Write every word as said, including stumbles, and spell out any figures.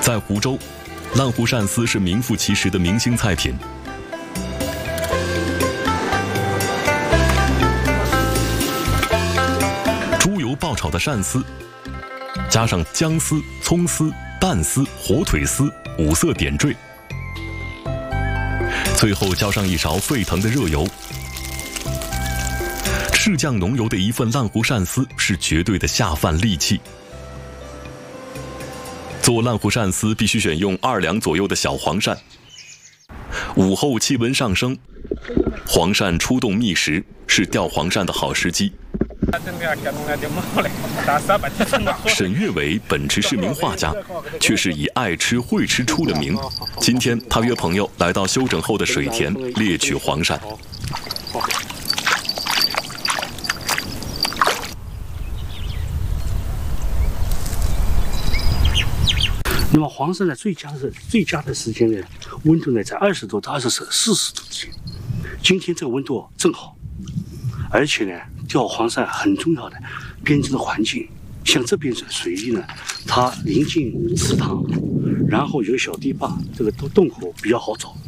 在湖州，烂糊鳝丝是名副其实的明星菜品。猪油爆炒的鳝丝，加上姜丝、葱丝、蛋丝、火腿丝，五色点缀。最后浇上一勺沸腾的热油。赤酱浓油的一份烂糊鳝丝是绝对的下饭利器。做烂糊鳝丝必须选用二两左右的小黄鳝。午后气温上升，黄鳝出洞觅食，是钓黄鳝的好时机。沈月伟本职是名画家，却是以爱吃会吃出了名。今天他约朋友来到休整后的水田猎取黄鳝。 那么黄鳝呢，最佳的最佳的时间呢，温度呢在二十度到二十四十度之间。今天这个温度正好，而且呢，钓黄鳝很重要的边境的环境，像这边的水域呢，它临近池塘，然后有小堤坝，这个洞洞口比较好找。